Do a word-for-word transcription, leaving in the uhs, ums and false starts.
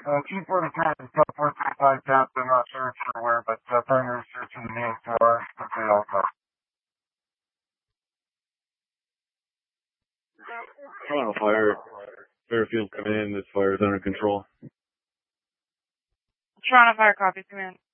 Uh, T forty-five is top four three five tapped. I'm not sure if you're aware, but uh, primary search in the main floor. Okay, also. Toronto Fire, Fairfield, come in. This fire is under control. Toronto Fire, copy, command.